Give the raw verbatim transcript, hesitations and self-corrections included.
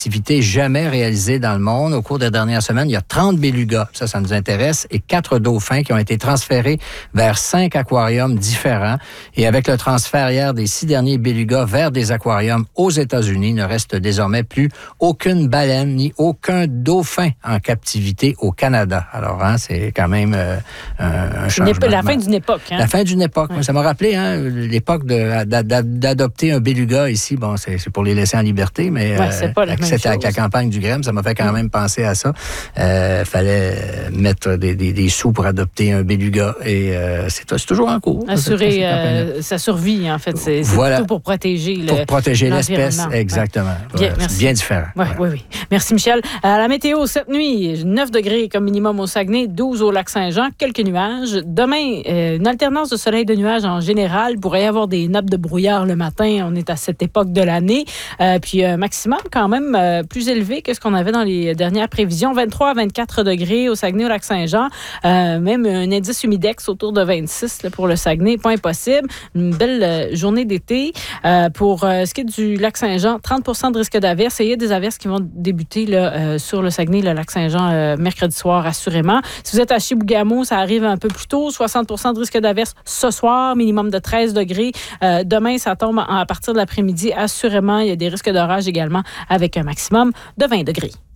activité jamais réalisée dans le monde. Au cours des dernières semaines, il y a trente bélugas, ça, ça nous intéresse, et quatre dauphins qui ont été transférés vers cinq aquariums différents. Et avec le transfert hier des six derniers bélugas vers des aquariums aux États-Unis, il ne reste désormais plus aucune baleine ni aucun dauphin en captivité au Canada. Alors, hein, c'est quand même euh, un, un changement. Épo- la fin d'une époque. Hein? La fin d'une époque. Oui. Ça m'a rappelé hein, l'époque de, d'adopter un béluga ici. Bon, c'est, c'est pour les laisser en liberté, mais ouais, c'est pas la même c'était avec la campagne du Grême, ça m'a fait quand même penser à ça. Il euh, fallait mettre des, des, des sous pour adopter un béluga et euh, c'est, c'est toujours en cours. Assurer euh, sa survie, en fait. C'est, c'est voilà. tout pour protéger le, Pour protéger l'espèce, exactement. Ouais. Bien, ouais, c'est bien différent. Ouais, ouais. Oui, oui. Merci, Michel. À la météo, cette nuit, neuf degrés comme minimum au Saguenay, douze au Lac-Saint-Jean, quelques nuages. Demain, euh, une alternance de soleil et de nuages en général. Il pourrait y avoir des nappes de brouillard le matin. On est à cette époque de l'année. Euh, puis un maximum quand même euh, plus élevé que ce qu'on avait dans les dernières prévisions. vingt-trois à vingt-quatre degrés au Saguenay, au Lac-Saint-Jean. Euh, même un indice humidex autour de vingt-six là, pour le Saguenay. Pas impossible. Une belle euh, journée d'été. Euh, pour euh, ce qui est du Lac-Saint-Jean, trente pour cent de risque d'averse. Et il y a des averses qui vont débuter là, euh, sur le Saguenay, le Lac-Saint-Jean, euh, mercredi soir, assurément. Si vous êtes à Chibougamau, ça arrive un peu plus tôt. soixante pour cent de risque d'averse ce soir, minimum de treize degrés. Euh, demain, ça tombe à partir de l'après-midi. Assurément, il y a des risques d'orage également avec un maximum de vingt degrés.